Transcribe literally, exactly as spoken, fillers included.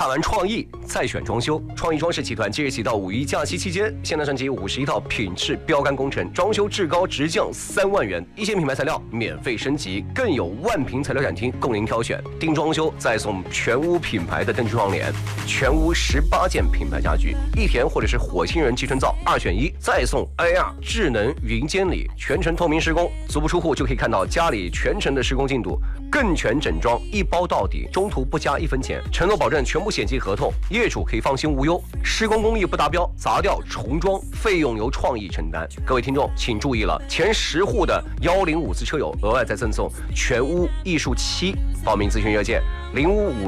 看完创意再选装修。创意装饰集团即日起到五一假期期间，现代升级五十一套品质标杆工程，装修至高直降三万元，一线品牌材料免费升级，更有万平材料展厅供您挑选。定装修再送全屋品牌的灯具窗帘，全屋十八件品牌家具，益田或者是火星人集成灶二选一，再送 A R 智能云监理，全程透明施工，足不出户就可以看到家里全程的施工进度，更全整装一包到底，中途不加一分钱，承诺保证全部险金合同，业主可以放心无忧。施工工艺不达标，砸掉重装费用由创意承担。各位听众请注意了，前十户的幺零五次车友额外再赠送全屋艺术漆，报名咨询热线零五五。